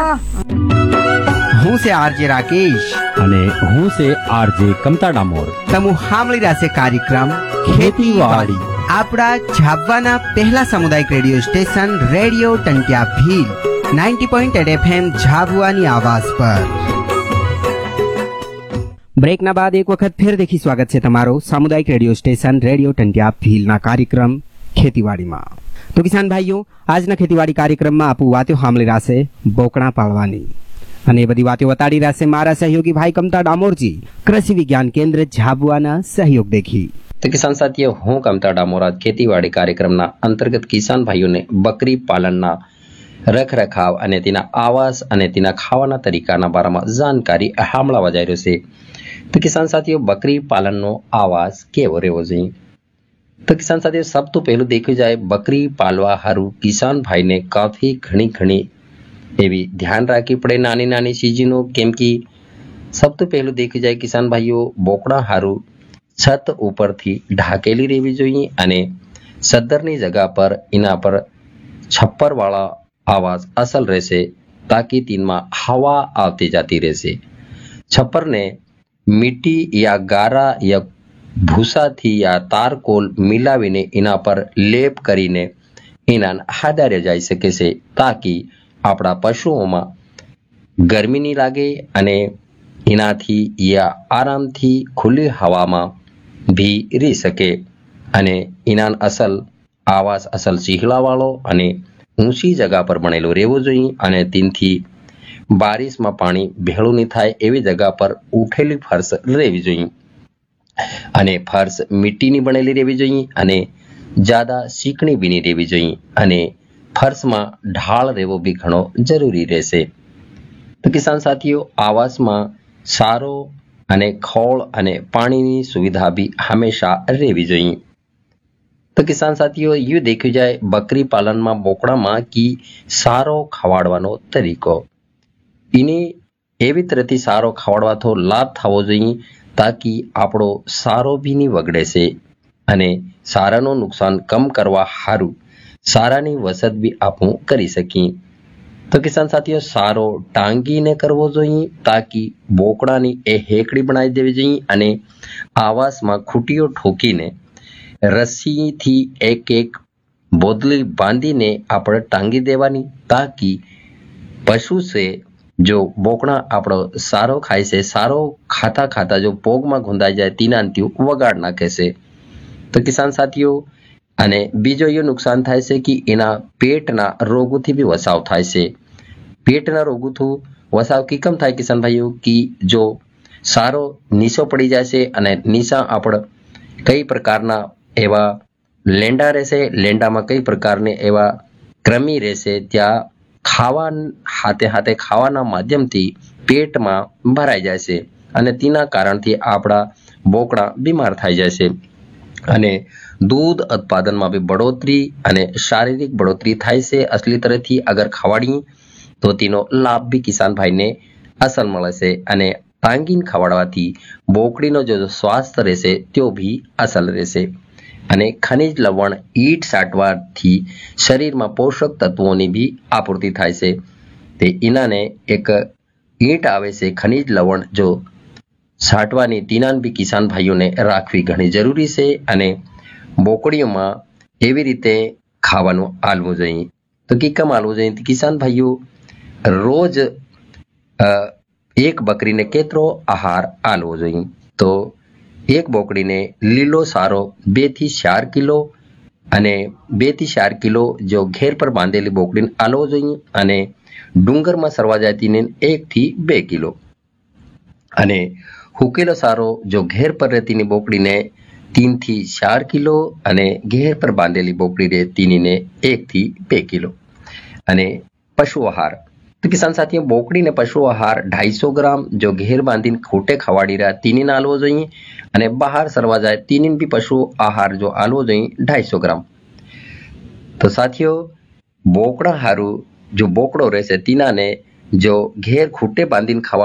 હું છે આરજે રાકેશ અને હું છે આરજે કમતા ડામોર. તમુ સાંભળી રહ્યા છે કાર્યક્રમ ખેતીવાડી. આપણા ઝાબવાના પહેલા સામુદાયિક radio station radio ટંટિયા Bhil 90.8 FM ઝાબવાની આવાજ પર. બ્રેકના બાદ એક વખત ફેર દેખી સ્વાગત છે તમારો સામુદાયિક રેડિયો સ્ટેશન રેડિયો ટંટિયા ભીલના કાર્યક્રમ ખેતીવાડીમાં. તો કિસાન ભાઈઓ, આજના ખેતીવાડી કાર્યક્રમમાં આપું વાતો સાંભળી રહ્યા છે બોકડા પાળવાની અને એ બધી વાતો બતાડી રહ્યા છે મારા સહયોગી ભાઈ કમતા ડામોરજી, કૃષિ વિજ્ઞાન કેન્દ્ર ઝાબવાના સહયોગ દેખી. તો કિસાન સાથીઓ, હું કમતા ડામોરા ખેતીવાડી કાર્યક્રમના અંતર્ગત કિસાન ભાઈઓને બકરી પાલનના રખરખાવ અને તેના આવાસ અને તેના ખાવાના તરીકાના બારામાં જાણકારી સાંભળવા જઈ રહ્યો છે. તો કિસાન સાથીઓ, બકરી પાલનનો આવાસ કેવો રહેવો જોઈએ? તો કિસાન સાથીઓ, સૌથી પહેલું દેખ્યું જાય બકરી પાલવા હારું કિસાન ભાઈને કાફી ઘણી એવી ધ્યાન રાખવી પડે નાની નાની ચીજનો. કેમ કે સૌથી પહેલું દેખ્યું જાય કિસાન ભાઈઓ, બોકડા હારું છત ઉપરથી ઢાકેલી રહેવી જોઈએ અને સદ્ધરની જગા પર એના પર છપ્પર વાળા આવાસ અસલ રહેશે તાકી તેમાં હવા આવતી જતી રહેશે. છપ્પરને મીટી યા ગારા યા ભૂસાથી યા તારકોલ મિલાવીને એના પર લેપ કરીને એના આધારે જઈ શકે છે તાકી આપણા પશુઓમાં ગરમી નહીં લાગે અને એનાથી યા આરામથી ખુલ્લી હવામાં ભી રહી શકે. અને એના અસલ આવાસ અસલ ચીહલાવાળો અને ઊંચી જગા પર બનેલો રહેવો જોઈએ અને તેનાથી બારિશમાં પાણી ભેળું નહીં થાય એવી જગા પર ઉઠેલી ફર્શ રહેવી જોઈએ અને ફર્શ મીટીની બનેલી રહેવી જોઈએ અને જ્યાદા ચીકણી બી નહીં રહેવી જોઈએ અને ફર્શમાં ઢાળ રહેવો બી ઘણો જરૂરી રહેશે. તો કિસાન સાથીઓ, આવાસમાં સારો અને ખોળ અને પાણીની સુવિધા બી હંમેશા રહેવી જોઈએ. તો કિસાન સાથીઓ, એ દેખ્યું જાય બકરી પાલનમાં બોકડામાં કી સારો ખવાડવાનો તરીકો. એની એવી તરફથી સારો ખવાડવાથી લાભ થવો જોઈએ તાકી આપણો સારો બી નહીં વગડે છે અને સારાનું નુકસાન કમ કરવા સારું સારાની વસત બી આપણું કરી શકીએ. તો કિસાન સાથીઓ, સારો ટાંગીને કરવો જોઈએ તાકી બોકડાની એ હેકડી બનાવી દેવી જોઈએ અને આવાસમાં ખૂટીઓ ઠોકીને રસ્સીથી એક બોદલી બાંધીને આપણે ટાંગી દેવાની તાકી પશુ છે જો બોકડા આપણો સારો ખાય છે, સારો ખાતા જો પોગમાં ગુંદાઈ જાય તેનાથી વગાડ નાખે છે. તો કિસાન સાથીઓ, અને બીજો એ નુકસાન થાય છે કે એના પેટના રોગોથી બી વસાવ થાય છે. પેટના રોગોથી વસાવ કેમ થાય કિસાન ભાઈઓ? કે જો સારો નીસો પડી જાય છે અને નીસા આપણે કઈ પ્રકારના એવા લેંડા રહેશે, લેંડામાં કઈ પ્રકારને એવા ક્રમી રહેશે, ત્યાં હાથે ખાવાના માધ્યમથી પેટમાં ભરાઈ જાય છે અને તેના કારણથી આપણા બોકડા બીમાર થઈ જાય છે અને દૂધ ઉત્પાદનમાં બી બઢોતરી અને શારીરિક બઢોતરી થાય છે. અસલી તરફથી અગર ખવાડીએ તો તેનો લાભ બી કિસાન ભાઈને અસલ મળે છે અને ટાંગીને ખવાડવાથી બોકડીનો જો સ્વાસ્થ્ય રહેશે તે બી અસલ રહેશે અને ખનિજ લવણ ઈંટ સાટવાથી શરીરમાં પોષક તત્વોની બી આપૂર્તિ થાય છે. તે એનાને એક ઈંટ આવે છે ખનિજ લવણ જો સાટવાની તીનાન બી કિસાન ભાઈઓને રાખવી ઘણી જરૂરી છે અને બોકડીઓમાં એવી રીતે ખાવાનું આલવું જોઈએ. તો કેમ આલવું જોઈએ? કિસાન ભાઈઓ, રોજ એક બકરીને કેટલો આહાર આલવો જોઈએ? તો એક બોકડીને લીલો સારો 2 થી 4 કિલો અને 2 થી 4 કિલો જો ઘેર પર બાંધેલી બોકડીને આલવો જોઈએ અને ડુંગરમાં સરવા જતીને 1 થી 2 કિલો અને હુકેલો સારો જો ઘેર પર રહેતીની બોકડીને 3 થી 4 કિલો અને ઘેર પર બાંધેલી બોકડી રહેતીને 1 થી 2 કિલો અને પશુ આહાર. તો કિસાન સાથીઓ, બોકડીને પશુ આહાર 250 ગ્રામ જો ઘેર બાંધીને ખૂટે ખવાડી રહ્યા તીનીને આલવો જોઈએ અને બહાર સરવા જાય તીનીને બી પશુ આહાર જો આલવો જોઈએ 250 ગ્રામ. તો સાથીઓ, બોકડા હારું જો બોકડો રહેશે તીનાને જો ઘેર ખૂટે બાંધીને ખાવા